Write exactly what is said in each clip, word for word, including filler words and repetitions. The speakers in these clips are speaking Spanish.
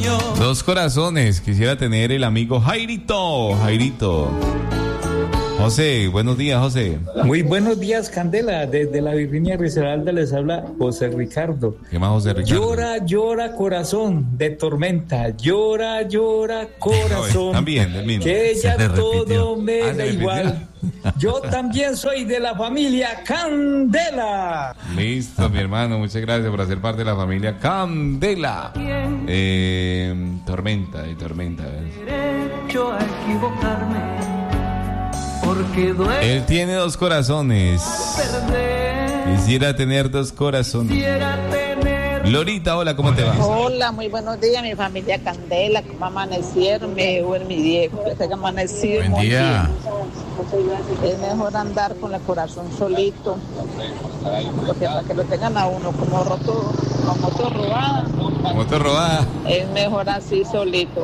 Dos corazones quisiera tener el amigo Jairito. Jairito. José, buenos días, José. Muy buenos días, Candela. Desde la Virginia Risaralda les habla José Ricardo. ¿Qué más, José Ricardo? Llora, llora, corazón de tormenta. Llora, llora, corazón. También, también. Que ya todo me ah, da igual. Yo también soy de la familia Candela. Listo, mi hermano. Muchas gracias por hacer parte de la familia Candela. Eh, tormenta y tormenta. Derecho a equivocarme. Porque duele. Él tiene dos corazones. Perder. Quisiera tener dos corazones. Quisiera tener. Lorita, hola, ¿cómo te va? Hola, muy buenos días, mi familia Candela. ¿Cómo amanecieron? Me en mi Diego. Que se amanecido Buen muy día. bien. Es mejor andar con el corazón solito. Porque para que lo tengan a uno como roto, como moto robada. Moto robada. Es mejor así solito.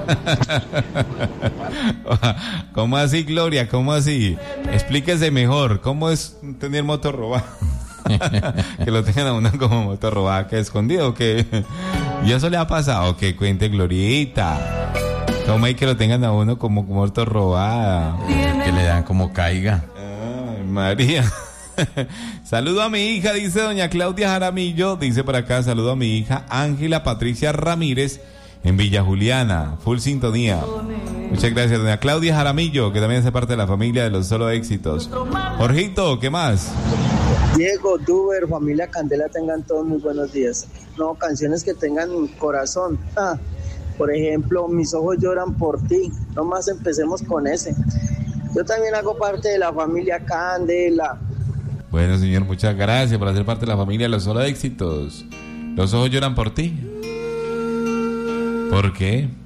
¿Cómo así, Gloria? ¿Cómo así? Explíquese mejor. ¿Cómo es tener moto robada? Que lo tengan a uno como moto robada, que escondido, o que y eso le ha pasado, que cuente Glorita. ¿Cómo hay que lo tengan a uno como moto robada? Que le dan como caiga. Ay, María. Saludo a mi hija, dice doña Claudia Jaramillo. Dice por acá, saludo a mi hija Ángela Patricia Ramírez en Villa Juliana, full sintonía. Muchas gracias, doña Claudia Jaramillo, que también hace parte de la familia de los Solo Éxitos. Jorgito, ¿qué más? Diego, Duber, familia Candela, tengan todos muy buenos días. No, canciones que tengan corazón. Ah, por ejemplo, Mis ojos lloran por ti. Nomás empecemos con ese. Yo también hago parte de la familia Candela. Bueno, señor, muchas gracias por hacer parte de la familia de los Solo Éxitos. Los ojos lloran por ti. ¿Por qué?